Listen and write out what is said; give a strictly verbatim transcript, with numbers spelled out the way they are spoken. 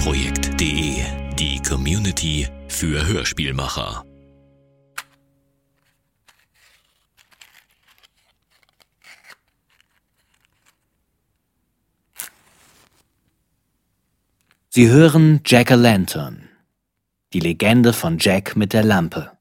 Hörspielprojekt punkt de, die Community für Hörspielmacher. Sie hören Jack-o'-Lantern, die Legende von Jack mit der Lampe.